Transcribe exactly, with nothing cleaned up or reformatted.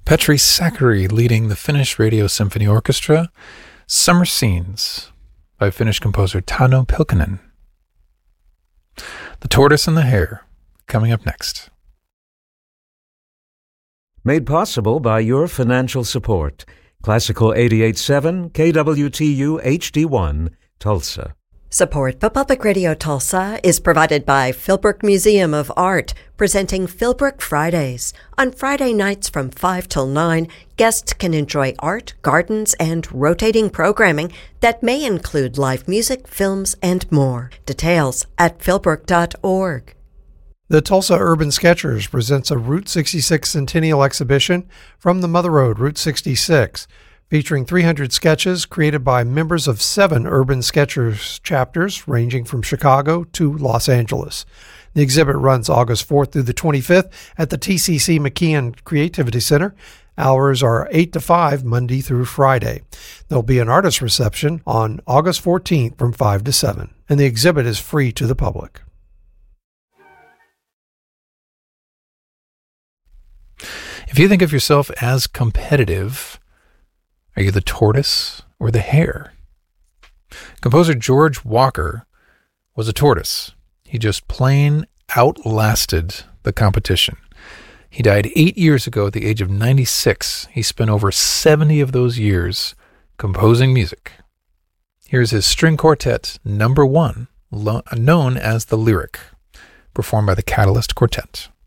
Petri Sakari leading the Finnish Radio Symphony Orchestra, Summer Scenes by Finnish composer Tauno Pylkkänen. The Tortoise and the Hare, coming up next. Made possible by your financial support. Classical eighty-eight point seven, K W T U H D one, Tulsa. Support for Public Radio Tulsa is provided by Philbrook Museum of Art, presenting Philbrook Fridays. On Friday nights from five till nine, guests can enjoy art, gardens, and rotating programming that may include live music, films, and more. Details at philbrook dot org. The Tulsa Urban Sketchers presents a Route sixty-six Centennial exhibition from the Mother Road, Route sixty-six, featuring three hundred sketches created by members of seven Urban Sketchers chapters ranging from Chicago to Los Angeles. The exhibit runs August fourth through the twenty-fifth at the T C C McKeon Creativity Center. Hours are eight to five, Monday through Friday. There'll be an artist reception on August fourteenth from five to seven, and the exhibit is free to the public. If you think of yourself as competitive, are you the tortoise or the hare? Composer George Walker was a tortoise. He just plain outlasted the competition. He died eight years ago at the age of ninety-six. He spent over seventy of those years composing music. Here's his string quartet, number one, lo- known as the Lyric, performed by the Catalyst Quartet.